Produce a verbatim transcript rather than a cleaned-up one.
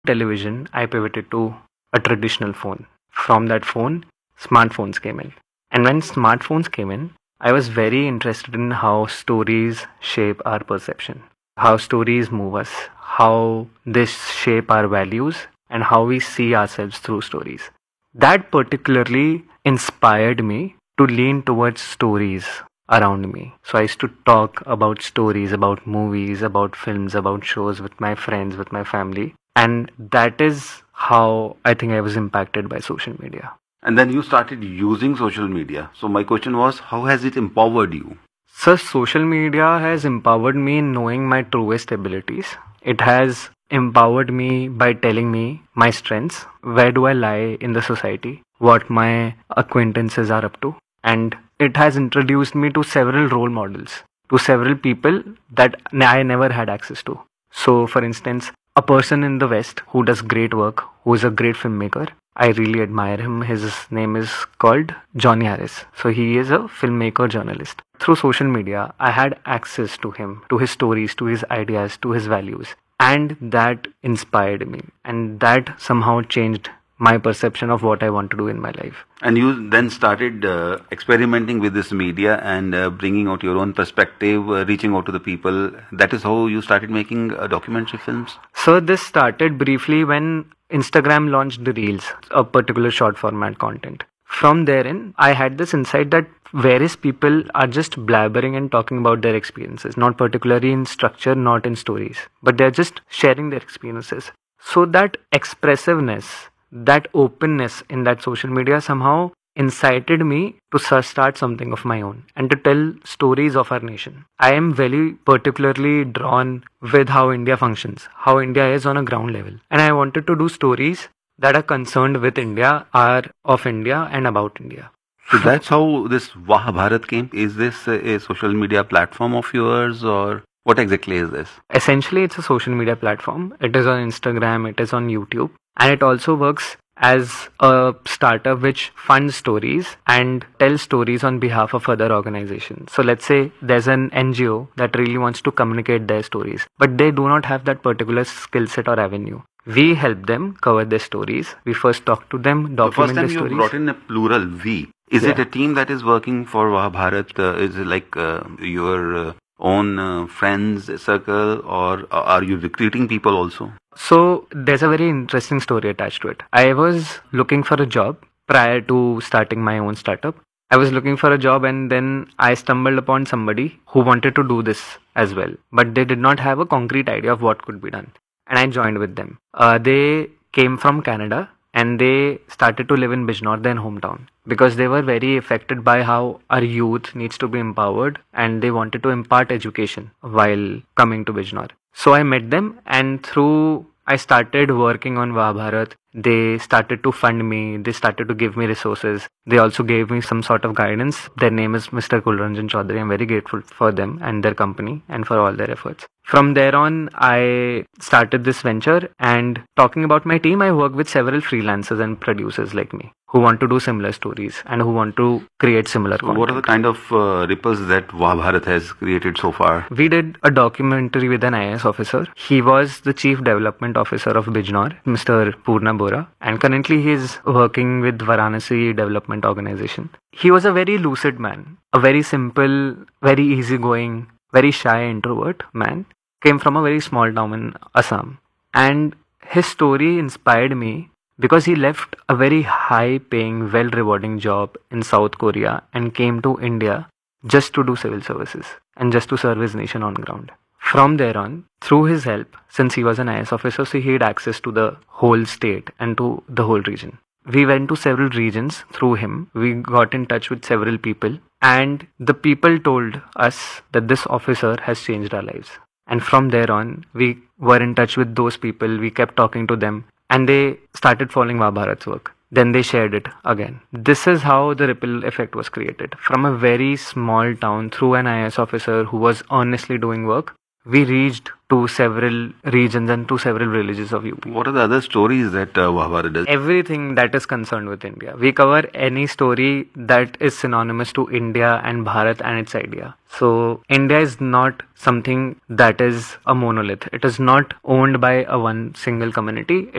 television, I pivoted to a traditional phone. From that phone, smartphones came in. And when smartphones came in, I was very interested in how stories shape our perception, how stories move us, how they shape our values, and how we see ourselves through stories. That particularly inspired me to lean towards stories around me. So I used to talk about stories, about movies, about films, about shows with my friends, with my family. And that is how I think I was impacted by social media. And then you started using social media. So my question was, how has it empowered you? So social media has empowered me in knowing my truest abilities. It has empowered me by telling me my strengths, where do I lie in the society, what my acquaintances are up to. And it has introduced me to several role models, to several people that I never had access to. So, for instance, a person in the West who does great work, who is a great filmmaker, I really admire him. His name is called Johnny Harris. So he is a filmmaker journalist. Through social media, I had access to him, to his stories, to his ideas, to his values. And that inspired me. And that somehow changed my perception of what I want to do in my life. And you then started uh, experimenting with this media and uh, bringing out your own perspective, uh, reaching out to the people. That is how you started making uh, documentary films? So this started briefly when Instagram launched the Reels, a particular short format content. From therein, I had this insight that various people are just blabbering and talking about their experiences, not particularly in structure, not in stories, but they're just sharing their experiences. So that expressiveness, that openness in that social media somehow incited me to start something of my own and to tell stories of our nation. I am very particularly drawn with how India functions, how India is on a ground level. And I wanted to do stories that are concerned with India, are of India and about India. So that's how this Vah Bharat came. Is this a social media platform of yours, or what exactly is this? Essentially, it's a social media platform. It is on Instagram, it is on YouTube, and it also works as a startup which funds stories and tells stories on behalf of other organizations. So let's say there's an N G O that really wants to communicate their stories, but they do not have that particular skill set or avenue. We help them cover their stories. We first talk to them, document their stories. The first time you brought in a plural we. Is yeah. it a team that is working for Vah Bharat? Uh, is it like uh, your uh, own uh, friends circle, or are you recruiting people also? So there's a very interesting story attached to it. I was looking for a job prior to starting my own startup. I was looking for a job and then I stumbled upon somebody who wanted to do this as well, but they did not have a concrete idea of what could be done. And I joined with them. Uh, they came from Canada and they started to live in Bijnor, their hometown, because they were very affected by how our youth needs to be empowered and they wanted to impart education while coming to Bijnor. So I met them, and through I started working on Vah Bharat. They started to fund me. They started to give me resources. They also gave me some sort of guidance. Their name is Mister Kulranjan Chaudhary. I'm very grateful for them and their company and for all their efforts. From there on, I started this venture, and talking about my team, I work with several freelancers and producers like me who want to do similar stories and who want to create similar so content. What are the kind of uh, ripples that Vah Bharat has created so far? We did a documentary with an I A S officer. He was the Chief Development Officer of Bijnor, Mister Purna Bora, and currently he is working with Varanasi Development Organization. He was a very lucid man, a very simple, very easygoing, very shy introvert man, came from a very small town in Assam. And his story inspired me because he left a very high paying, well rewarding job in South Korea and came to India just to do civil services and just to serve his nation on ground. From there on, through his help, since he was an I A S officer, so he had access to the whole state and to the whole region. We went to several regions through him. We got in touch with several people, and the people told us that this officer has changed our lives. And from there on, we were in touch with those people. We kept talking to them, and they started following Vah Bharat's work. Then they shared it again. This is how the ripple effect was created. From a very small town, through an I A S officer who was honestly doing work, We reached to several regions and to several villages of U P. What are the other stories that uh, Vahbharat does? Everything that is concerned with India. We cover any story that is synonymous to India and Bharat and its idea. So India is not something that is a monolith. It is not owned by a one single community.